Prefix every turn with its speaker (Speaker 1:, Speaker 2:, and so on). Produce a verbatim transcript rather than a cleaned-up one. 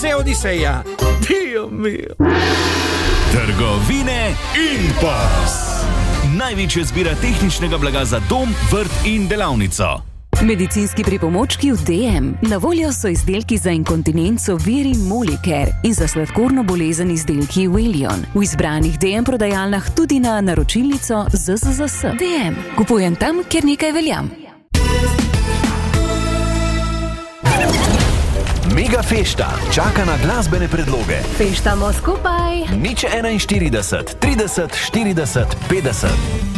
Speaker 1: C Odiseja. Dio mio.
Speaker 2: Trgovine Impas. Največja zbira tehničnega blaga za dom, vrt in delavnico.
Speaker 3: Medicinski pripomočki v D M. Na voljo so izdelki za inkontinenco Vir in Molicare in za sladkorno bolezen izdelki Willion. V izbranih D M prodajalnah tudi na naročilnico Z Z Z S. D M. Kupujem tam, kjer nekaj veljam.
Speaker 4: Mega fešta čaka na glasbene predloge.
Speaker 5: Feštamo skupaj.
Speaker 4: Nič enainštirideset, trideset, štirideset, petdeset.